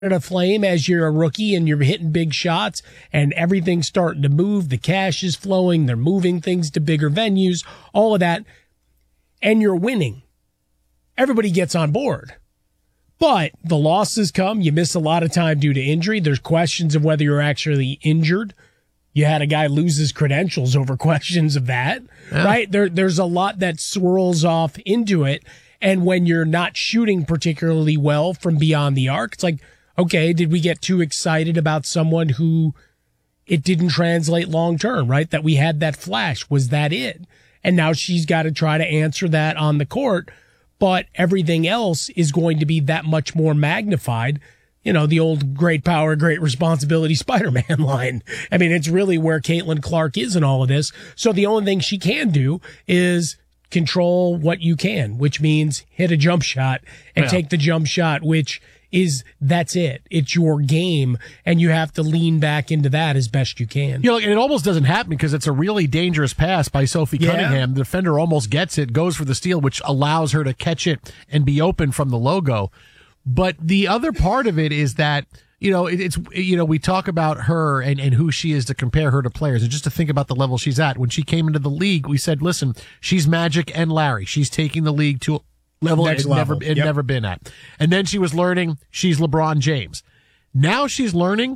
a flame as you're a rookie and you're hitting big shots and everything's starting to move. The cash is flowing. They're moving things to bigger venues, all of that. And you're winning. Everybody gets on board. But the losses come. You miss a lot of time due to injury. There's questions of whether you're actually injured. You had a guy lose his credentials over questions of that, right? There's a lot that swirls off into it. And when you're not shooting particularly well from beyond the arc, it's like, okay, did we get too excited about someone who it didn't translate long term, right? That we had that flash. Was that it? And now she's got to try to answer that on the court. But everything else is going to be that much more magnified. You know, the old great power, great responsibility Spider-Man line. I mean, it's really where Caitlin Clark is in all of this. So the only thing she can do is control what you can, which means hit a jump shot and take the jump shot, which is, that's it. It's your game, and you have to lean back into that as best you can. You know, and it almost doesn't happen because it's a really dangerous pass by Sophie Cunningham. The defender almost gets it, goes for the steal, which allows her to catch it and be open from the logo. But the other part of it is that, you know, it's, you know, we talk about her and who she is to compare her to players, and just to think about the level she's at. When she came into the league, we said, listen, she's Magic and Larry. She's taking the league to level it's never been at. And then she was learning she's LeBron James. Now she's learning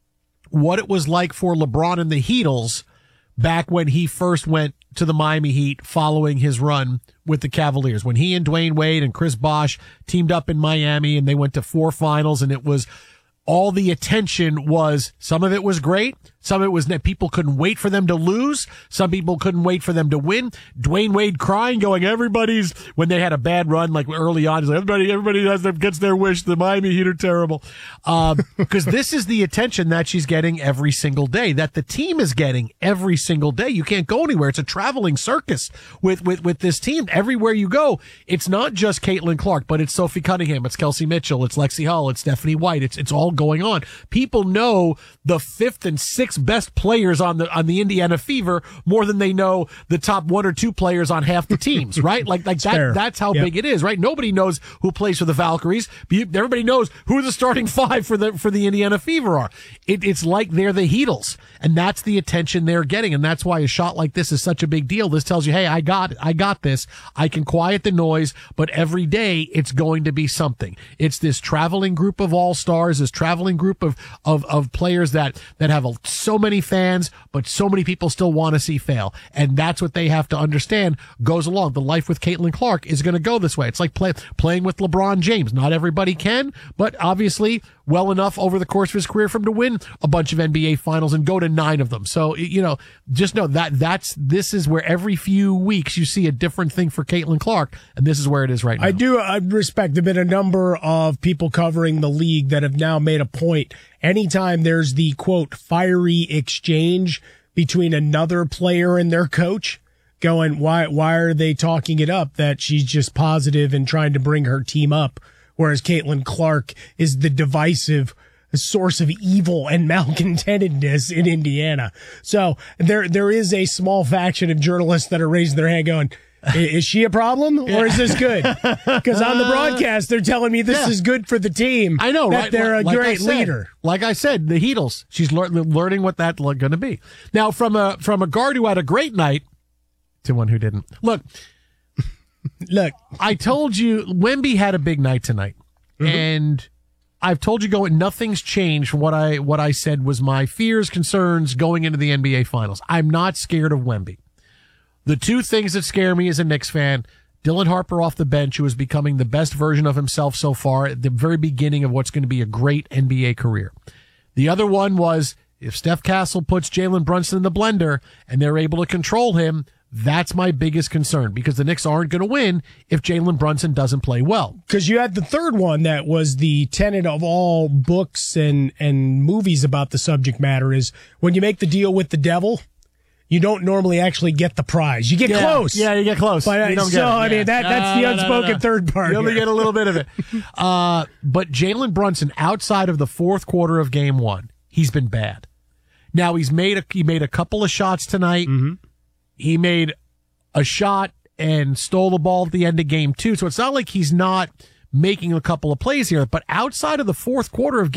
what it was like for LeBron and the Heatles back when he first went to the Miami Heat following his run with the Cavaliers. When he and Dwayne Wade and Chris Bosh teamed up in Miami and they went to 4 finals, and it was all the attention was, some of it was great. Some of it was that people couldn't wait for them to lose. Some people couldn't wait for them to win. Dwayne Wade crying, going, everybody's, when they had a bad run, like early on, he's like, everybody gets their wish. The Miami Heat are terrible. Because this is the attention that she's getting every single day, that the team is getting every single day. You can't go anywhere. It's a traveling circus with this team. Everywhere you go, it's not just Caitlin Clark, but it's Sophie Cunningham, it's Kelsey Mitchell, it's Lexi Hull, it's Stephanie White. It's all going on. People know the 5th and 6th best players on the Indiana Fever more than they know the top 1 or 2 players on half the teams, right? Like that. Fair. That's how big it is, right? Nobody knows who plays for the Valkyries. Everybody knows who the starting 5 for the Indiana Fever are. It's like they're the Heatles, and that's the attention they're getting, and that's why a shot like this is such a big deal. This tells you, hey, I got this. I can quiet the noise, but every day it's going to be something. It's this traveling group of all-stars, this traveling group of players that have so many fans, but so many people still want to see fail. And that's what they have to understand goes along. The life with Caitlin Clark is going to go this way. It's like playing with LeBron James. Not everybody can, but obviously well enough over the course of his career for him to win a bunch of NBA finals and go to 9 of them. So, you know, just know that this is where every few weeks you see a different thing for Caitlin Clark, and this is where it is right now. I respect a bit a number of people covering the league that have now made a point. Anytime there's the quote fiery exchange between another player and their coach, going, why are they talking it up that she's just positive and trying to bring her team up, whereas Caitlin Clark is the divisive source of evil and malcontentedness in Indiana. So there is a small faction of journalists that are raising their hand going, is she a problem or is this good? Because on the broadcast, they're telling me this is good for the team. I know, that right? They're a great leader. Like I said, the Heatles. She's learning what that's going to be. Now, from a guard who had a great night to one who didn't. Look, I told you Wemby had a big night tonight, and I've told you nothing's changed from what I said was my fears, concerns going into the NBA Finals. I'm not scared of Wemby. The 2 things that scare me as a Knicks fan, Dylan Harper off the bench, who is becoming the best version of himself so far at the very beginning of what's going to be a great NBA career. The other one was if Steph Castle puts Jalen Brunson in the blender and they're able to control him, that's my biggest concern, because the Knicks aren't going to win if Jalen Brunson doesn't play well. Because you had the third one that was the tenet of all books and movies about the subject matter is when you make the deal with the devil, you don't normally actually get the prize. You get close. Yeah, you get close. But you don't so, I mean, that's the unspoken third part. You only get a little bit of it. But Jalen Brunson, outside of the 4th quarter of Game 1, he's been bad. Now, he made a couple of shots tonight. Mm-hmm. He made a shot and stole the ball at the end of Game 2. So it's not like he's not making a couple of plays here. But outside of the fourth quarter of